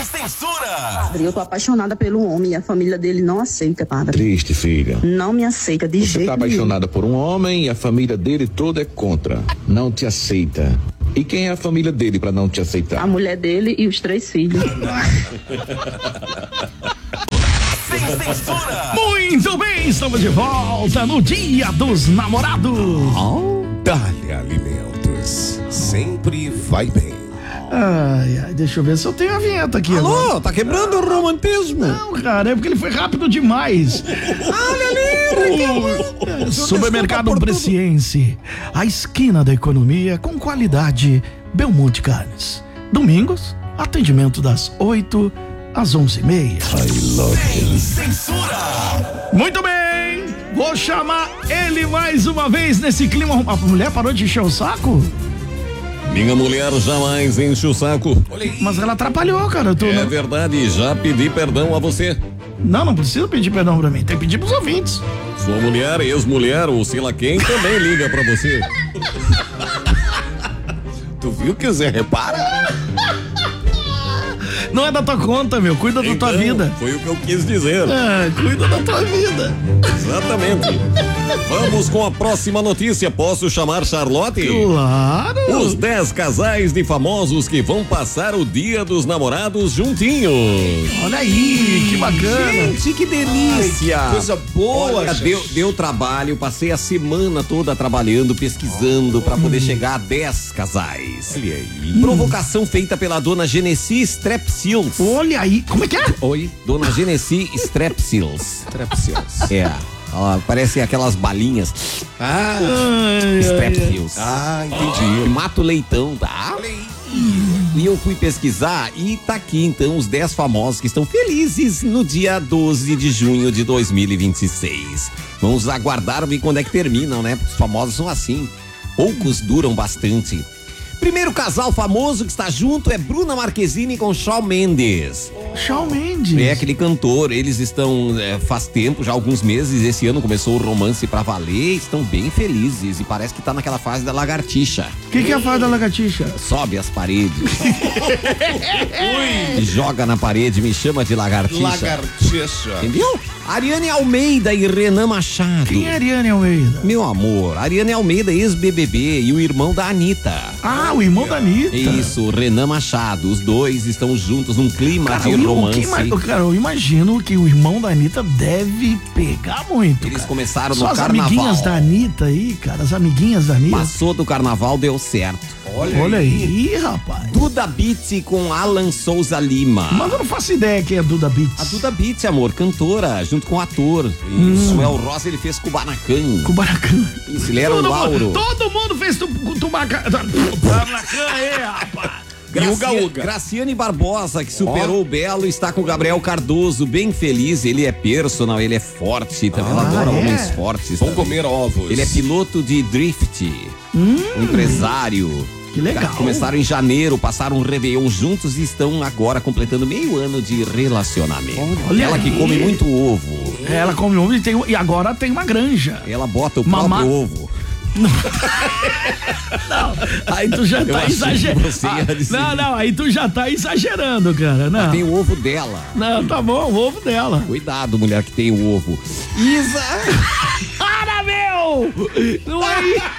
censura. Padre, eu tô apaixonada pelo homem e a família dele não aceita, padre. Triste, filha. Não me aceita de Você jeito tá nenhum. apaixonada por um homem e a família dele toda é contra. Não te aceita. E quem é a família dele pra não te aceitar? A mulher dele e os 3 filhos. Censura. Muito bem, estamos de volta no Dia dos Namorados. Dália Alimentos. Sempre vai bem. Ai, deixa eu ver se eu tenho a vinheta aqui. Alô, agora. tá quebrando o romantismo. Não, cara, é porque ele foi rápido demais. Supermercado Presciense, a esquina da economia com qualidade. Belmonte Carnes. Domingos, atendimento das 8 às 11h30. Censura. Muito bem, vou chamar ele mais uma vez nesse clima. A mulher parou de encher o saco? Minha mulher jamais enche o saco. Mas ela atrapalhou, cara. Eu tô É verdade, já pedi perdão a você. Não precisa pedir perdão pra mim, tem que pedir pros ouvintes. Sua mulher, ex-mulher ou sei lá quem também liga pra você. Tu viu que o Zé repara? Não é da tua conta, meu, cuida da tua vida. Foi o que eu quis dizer. É, cuida da tua vida. Exatamente. Vamos com a próxima notícia. Posso chamar Charlotte? Claro. Os 10 casais de famosos que vão passar o Dia dos Namorados juntinhos. Olha aí, que bacana. Gente, que delícia. Ai, que coisa boa, Olha, gente. deu trabalho, passei a semana toda trabalhando, pesquisando pra poder chegar a 10 casais. Olha aí. Provocação feita pela dona Genesi Strepsils. Olha aí, como é que é? Oi, dona Genesi Strepsils. Strepsils. É, ó, parece aquelas balinhas. Ah, Strepsils. entendi. Mato leitão, tá? E eu fui pesquisar e tá aqui então os 10 famosos que estão felizes no dia 12 de junho de 2026. Vamos aguardar ver quando é que terminam, né? Os famosos são assim, poucos duram bastante. Primeiro casal famoso que está junto é Bruna Marquezine com Shawn Mendes. Shawn Mendes. É aquele cantor, eles estão faz tempo, já alguns meses, esse ano começou o romance pra valer, estão bem felizes e parece que tá naquela fase da lagartixa. O que é a fada da lagartixa? Sobe as paredes. Joga na parede, me chama de lagartixa. Lagartixa. Entendeu? Ariane Almeida e Renan Machado. Quem é Ariane Almeida? Meu amor, Ariane Almeida, ex-BBB e o irmão da Anitta. Ah, o irmão da Anitta. Isso, Renan Machado. Os dois estão juntos num clima Cara, de romance. cara, eu imagino que o irmão da Anitta deve pegar muito. Eles cara. começaram Só no as carnaval. amiguinhas da Anitta aí, cara, as amiguinhas da Anitta. Passou do carnaval, deu certo. Olha aí, rapaz. Duda Beat com Alan Souza Lima. Mas eu não faço ideia quem é Duda Beats. A Duda Beat, amor, cantora, junto com o ator. Isso, é o Rosa, ele fez Kubanacan. Kubanacan. Isso, ele era o Lauro. Todo mundo fez Kubanacan aí, rapaz. Graciane Barbosa, que superou o Belo, está com o Gabriel Cardoso, bem feliz. Ele é personal, ele é forte, também ela adora homens fortes. Vão também. comer ovos. Ele é piloto de drift, um empresário. Que legal. Começaram em janeiro, passaram um Réveillon juntos e estão agora completando meio ano de relacionamento. Olha Ela aí. que come muito ovo. Ela come ovo e agora tem uma granja. Ela bota o Mamá- próprio ovo. Não, aí tu já tá achei que exagerando. você ia dizer. Não, aí tu já tá exagerando, cara. Não, Tem o ovo dela. não, tá bom, o ovo dela. Cuidado, mulher que tem o ovo. Isa! Para, meu! Não é isso.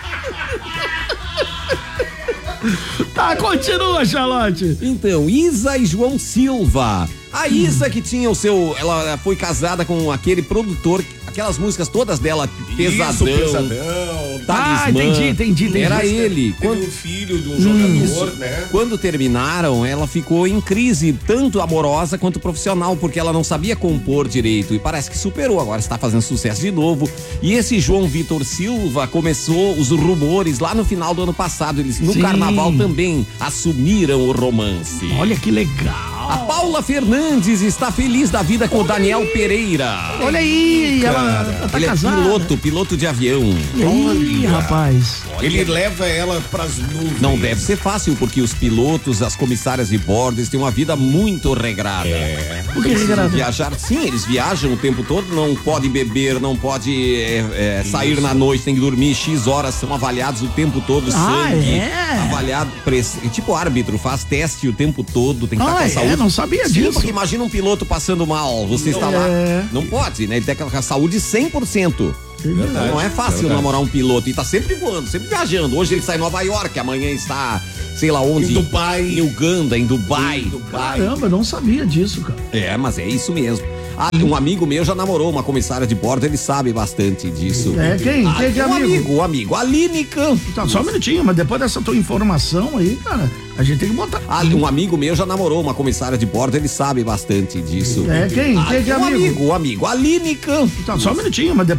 Tá, continua, Charlotte. Então, Isa e João Silva. A Isa que tinha o seu... Ela foi casada com aquele produtor, aquelas músicas todas dela, Pesadão. Isso, pesadão. Talismã. Entendi. Era ele. Teve um filho de um jogador, né? Quando terminaram, ela ficou em crise, tanto amorosa quanto profissional, porque ela não sabia compor direito e parece que superou, agora está fazendo sucesso de novo. E esse João Vitor Silva começou os rumores lá no final do ano passado, eles no Sim. carnaval também assumiram o romance. Olha que legal. A Paula Fernandes está feliz da vida com o Daniel Pereira. Olha aí, ela tá Ele casada. é piloto de avião. Ih, rapaz. Ele leva ela pras nuvens. Não deve ser fácil, porque os pilotos, as comissárias de bordo, eles têm uma vida muito regrada. Por que Precisam regrada? viajar, sim, eles viajam o tempo todo, não pode beber, não pode sair na noite, tem que dormir X horas, são avaliados o tempo todo, sangue, é? avaliado, tipo árbitro, faz teste o tempo todo, tem que estar com a saúde não sabia Sim, disso. porque imagina um piloto passando mal, você está lá. Não pode, né? Ele tem aquela saúde 100%. Verdade, Não é fácil verdade. namorar um piloto e tá sempre voando, sempre viajando. Hoje ele está em Nova York, amanhã está, sei lá onde. Em Dubai. Em Uganda, em Dubai. Caramba, não sabia disso, cara. É, mas é isso mesmo. Ah, um amigo meu já namorou uma comissária de bordo, ele sabe bastante disso. É, quem? Quem que é amigo? Um amigo, Aline Campos. Tá, só um minutinho, mas depois dessa tua informação aí, cara, a gente tem que botar. Um amigo meu já namorou uma comissária de bordo, ele sabe bastante disso. É, quem? Quem que é amigo? Um amigo, Aline Campos. Tá, só um minutinho, mas depois